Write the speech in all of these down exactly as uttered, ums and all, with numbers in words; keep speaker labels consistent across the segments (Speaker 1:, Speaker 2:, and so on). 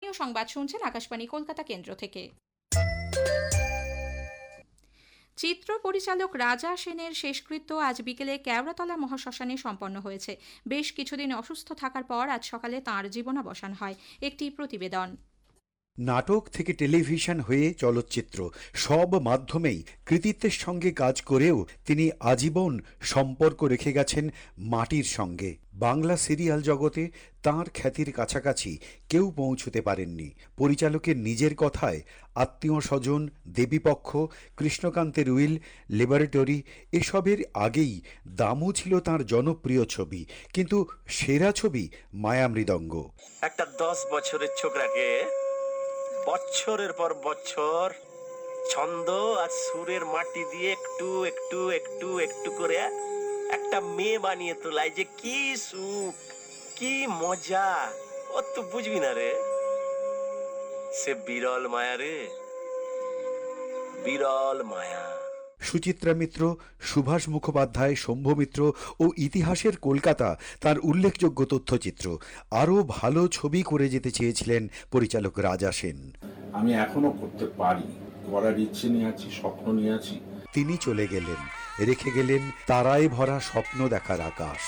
Speaker 1: স্থানীয় সংবাদ শুনছেন আকাশবাণী কলকাতা কেন্দ্র থেকে। চিত্র পরিচালক রাজা সেনের শেষকৃত্য আজ বিকেলে কেওড়াতলা মহাশ্মশানে সম্পন্ন হয়েছে। বেশ কিছুদিন অসুস্থ থাকার পর আজ সকালে তাঁর জীবনাবসান হয়। একটি প্রতিবেদন।
Speaker 2: নাটক থেকে টেলিভিশন হয়ে চলচ্চিত্র সব মাধ্যমেই কৃতিত্বের সঙ্গে কাজ করেও তিনি আজীবন সম্পর্ক রেখে গেছেন মাটির সঙ্গে। বাংলা সিরিয়াল জগতে তাঁর খ্যাতির কাছাকাছি কেউ পৌঁছতে পারেননি। পরিচালকের নিজের কথায় আত্মীয় স্বজন, দেবীপক্ষ, কৃষ্ণকান্তের উইল, ল্যাবরেটরি এসবের আগেই দামু ছিল তাঁর জনপ্রিয় ছবি, কিন্তু সেরা ছবি মায়ামৃদঙ্গ।
Speaker 3: একটা দশ বছরের ছোকরাকে বছরের পর বছর ছন্দ আর সুরের মাটি দিয়ে একটু একটু একটু একটু করে একটা মেয়ে বানিয়ে তোলায় যে কি সুখ, কি মজা, ও তো বুঝবি না রে। সে বিরল মায়া রে, বিরল মায়া।
Speaker 2: সুচিত্রা মিত্র, সুভাষ মুখোপাধ্যায়, শম্ভু মিত্র ও ইতিহাসের কলকাতা তার উল্লেখযোগ্য তথ্যচিত্র। আরও ভালো ছবি করে যেতে চেয়েছিলেন পরিচালক রাজা সেন।
Speaker 4: আমি এখনো করতে পারি, করার ইচ্ছে নিয়ে আছি, স্বপ্ন নিয়ে আছি।
Speaker 2: তিনি চলে গেলেন, রেখে গেলেন তারায় ভরা স্বপ্ন দেখার আকাশ।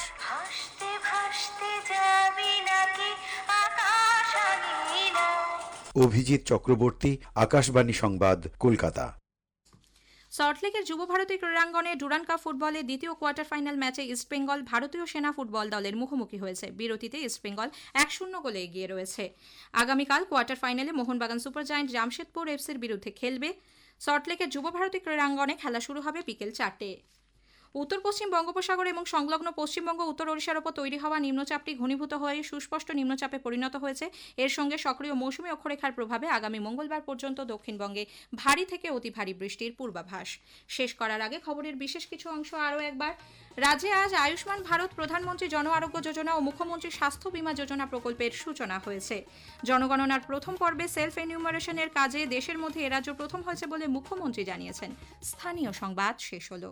Speaker 2: অভিজিৎ চক্রবর্তী, আকাশবাণী সংবাদ, কলকাতা।
Speaker 1: সল্টলেকের যুব ভারতী ক্রীড়াঙ্গনে ডুরান্ড কাপ ফুটবলে দ্বিতীয় কোয়ার্টার ফাইনাল ম্যাচে ইস্টবেঙ্গল ভারতীয় সেনা ফুটবল দলের মুখোমুখি হয়েছে। বিরতিতে ইস্টবেঙ্গল এক শূন্য গোলে এগিয়ে রয়েছে। আগামীকাল কোয়ার্টার ফাইনালে মোহনবাগান সুপার জায়ান্ট জামশেদপুর এফসির বিরুদ্ধে খেলবে। সল্টলেকের যুব ভারতী ক্রীড়াঙ্গনে খেলা শুরু হবে বিকেল চারটে। উত্তর পশ্চিম বঙ্গোপসাগর এবং সংলগ্ন পশ্চিমবঙ্গ উত্তর ওড়িশার ওপর তৈরি হওয়া নিম্নচাপটি ঘনীভূত হয়ে সুস্পষ্ট নিম্নচাপে পরিণত হয়েছে। এর সঙ্গে সক্রিয় মৌসুমী অক্ষরেখার প্রভাবে আগামী মঙ্গলবার পর্যন্ত দক্ষিণবঙ্গে ভারী থেকে অতি ভারী বৃষ্টির পূর্বাভাস। শেষ করার আগে খবরের বিশেষ কিছু অংশ আরও একবার। রাজ্যে আজ আয়ুষ্মান ভারত, প্রধানমন্ত্রী জন আরোগ্য যোজনা ও মুখ্যমন্ত্রী স্বাস্থ্য বীমা যোজনা প্রকল্পের সূচনা হয়েছে। জনগণনার প্রথম পর্বে সেলফ এনিউমারেশনের কাজে দেশের মধ্যে এ রাজ্য প্রথম হয়েছে বলে মুখ্যমন্ত্রী জানিয়েছেন। স্থানীয় সংবাদ শেষ হলো।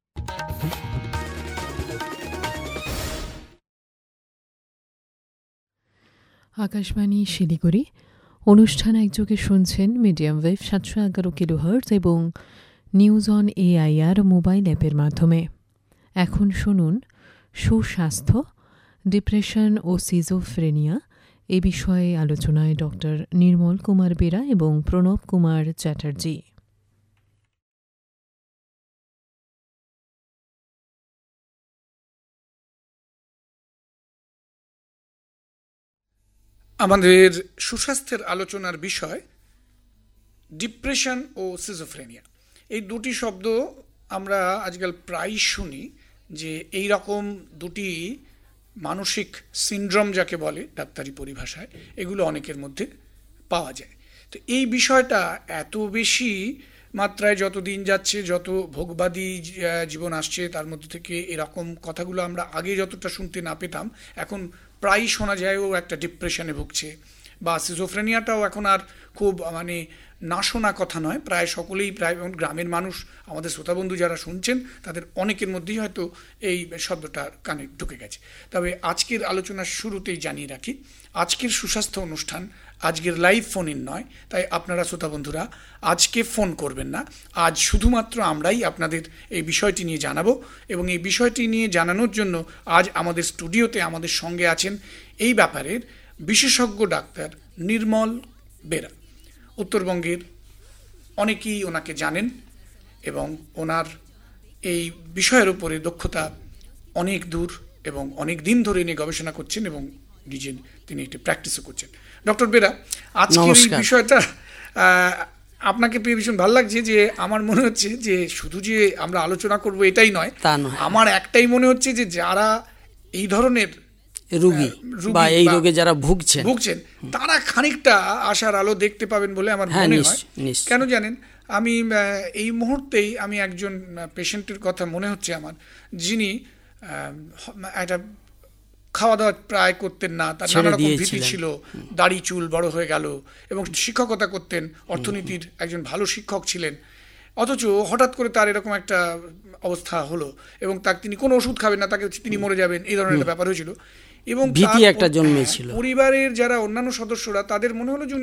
Speaker 5: আকাশবাণী শিলিগুড়ি। অনুষ্ঠান একযোগে শুনছেন মিডিয়াম ওয়েভ সাতশো এগারো কিলোহার্টজ এবং নিউজ অন এআইআর মোবাইল অ্যাপের মাধ্যমে। এখন শুনুন সুস্বাস্থ্য, ডিপ্রেশন ও সিজোফ্রেনিয়া এ বিষয়ে আলোচনায় ডক্টর নির্মল কুমার বেরা এবং প্রণব কুমার চ্যাটার্জি।
Speaker 6: আমাদের সুস্বাস্থ্যের আলোচনার বিষয় ডিপ্রেশন ও সিজোফ্রেনিয়া। এই দুটি শব্দ আমরা আজকাল প্রায় শুনি যে এই রকম দুটি মানসিক সিনড্রোম যাকে বলে ডাক্তারি পরিভাষায়, এগুলো অনেকের মধ্যে পাওয়া যায়। তো এই বিষয়টা এত বেশি মাত্রায় যত দিন যাচ্ছে, যত ভোগবাদী জীবন আসছে, তার মধ্যে থেকে এরকম কথাগুলো আমরা আগে যতটা শুনতে না পেতাম, এখন প্রায়ই শোনা যায় ও একটা ডিপ্রেশনে ভুগছে। বা সিজোফ্রেনিয়াটাও এখন আর খুব মানে না শোনা কথা নয়, প্রায় সকলেই, প্রায় গ্রামের মানুষ, আমাদের শ্রোতাবন্ধু যারা শুনছেন তাদের অনেকের মধ্যেই হয়তো এই শব্দটা কানে ঢুকে গেছে। তবে আজকের আলোচনার শুরুতেই জানিয়ে রাখি, আজকের সুস্বাস্থ্য অনুষ্ঠান আজকের লাইভ ফোন ইন নয়, তাই আপনারা শ্রোতাবন্ধুরা আজকে ফোন করবেন না। আজ শুধুমাত্র আমরাই আপনাদের এই বিষয়টি নিয়ে জানাবো, এবং এই বিষয়টি নিয়ে জানানোর জন্য আজ আমাদের স্টুডিওতে আমাদের সঙ্গে আছেন এই ব্যাপারের বিশেষজ্ঞ ডাক্তার নির্মল বেরা। উত্তরবঙ্গের অনেকেই ওনাকে জানেন এবং ওনার এই বিষয়ের উপরে দক্ষতা অনেক দূর এবং অনেক দিন ধরে নিয়ে গবেষণা করছেন এবং নিজে তিনি একটি প্র্যাকটিসও করছেন। ডক্টর বেরা, আজকের এই বিষয়টা আপনাকে পেয়ে ভীষণ ভালো লাগছে। যে আমার মনে হচ্ছে যে শুধু যে আমরা আলোচনা করব এটাই নয়, আমার একটাই মনে হচ্ছে যে যারা এই ধরনের
Speaker 7: রোগী বা এই রোগে যারা ভুগছেন
Speaker 6: ভুগছেন তারা খানিকটা আশার আলো দেখতে পাবেন বলে আমার মনে হয়। কেন জানেন, আমি এই মুহূর্তেই আমি একজন পেশেন্টের কথা মনে হচ্ছে আমার, যিনি একটা খাওয়া দাওয়া প্রায় করতেন না, তার নানা রকম ভীতি ছিল, দাড়ি চুল বড় হয়ে গেল, এবং শিক্ষকতা করতেন, অর্থনীতির একজন ভালো শিক্ষক ছিলেন, অথচ হঠাৎ করে তার এরকম একটা অবস্থা হলো এবং তাকে তিনি কোনো ওষুধ খাবেন না, তাকে তিনি মরে যাবেন, এই ধরনের একটা ব্যাপার হয়েছিল। এবং
Speaker 7: ভীতি একটা জন্মেছিল।
Speaker 6: পরিবারের যারা অন্যান্য সদস্যরা তাদের মনে হলো যে